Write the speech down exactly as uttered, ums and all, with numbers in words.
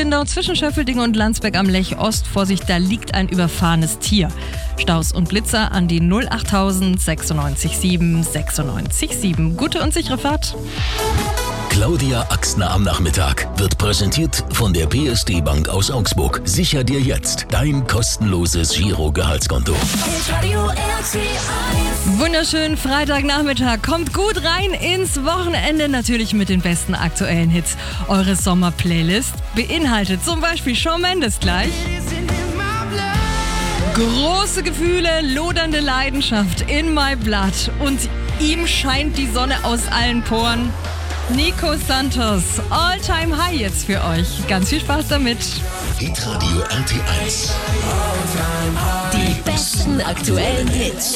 Lindau zwischen Schöffelding und Landsberg am Lech Ost. Vorsicht, da liegt ein überfahrenes Tier. Staus und Blitzer an die null achttausend sechsundneunzig sieben sechsundneunzig sieben. Gute und sichere Fahrt. Claudia Axtner am Nachmittag wird präsentiert von der P S D Bank aus Augsburg. Sicher dir jetzt dein kostenloses Giro-Gehaltskonto. Wunderschönen Freitagnachmittag. Kommt gut rein ins Wochenende. Natürlich mit den besten aktuellen Hits. Eure Sommer-Playlist beinhaltet zum Beispiel Shawn Mendes gleich. Große Gefühle, lodernde Leidenschaft in my blood. Und ihm scheint die Sonne aus allen Poren. Nico Santos, All-Time High jetzt für euch. Ganz viel Spaß damit. Hitradio R T eins. Die besten aktuellen Hits.